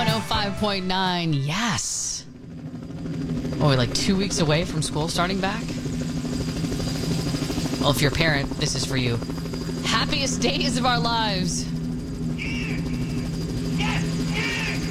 105.9. Yes. Oh, we're like 2 weeks away from school starting back? Well, if you're a parent, this is for you. Happiest days of our lives.